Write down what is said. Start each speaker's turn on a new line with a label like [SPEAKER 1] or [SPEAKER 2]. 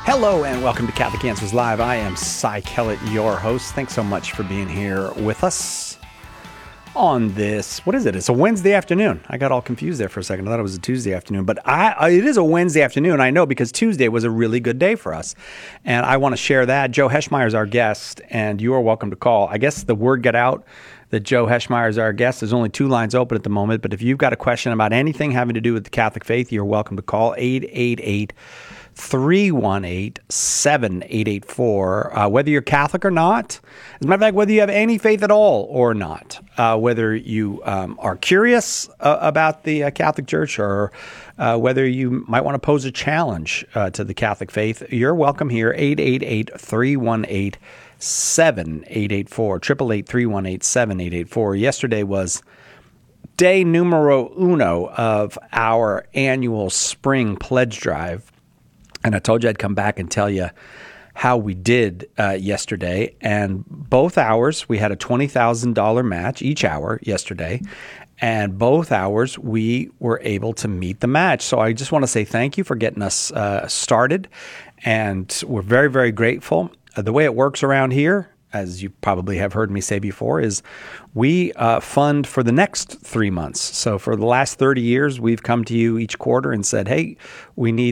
[SPEAKER 1] Hello and welcome to Catholic Answers Live. I am Cy Kellett, your host. Thanks so much for being here with us on this, what is it? It's a Wednesday afternoon. I got all confused there for a second. I thought it was a Tuesday afternoon, but it is a Wednesday afternoon. I know because Tuesday was a really good day for us. And I want to share that. Joe Heschmeyer is our guest, and you are welcome to call. I guess the word got out that Joe Heschmeyer is our guest. There's only 2 lines open at the moment, but if you've got a question about anything having to do with the Catholic faith, you're welcome to call 888-318-7884, whether you're Catholic or not. As a matter of fact, whether you have any faith at all or not, whether you are curious about the Catholic Church or whether you might want to pose a challenge to the Catholic faith, you're welcome here, 888-318-7884, 888-318-7884. Yesterday was day numero uno of our annual spring pledge drive. And I told you I'd come back and tell you how we did yesterday. And both hours, we had a $20,000 match each hour yesterday. And both hours, we were able to meet the match. So I just want to say thank you for getting us started. And we're very, very grateful. The way it works around here, as you probably have heard me say before, is we fund for the next 3 months. So for the last 30 years, we've come to you each quarter and said, hey, we need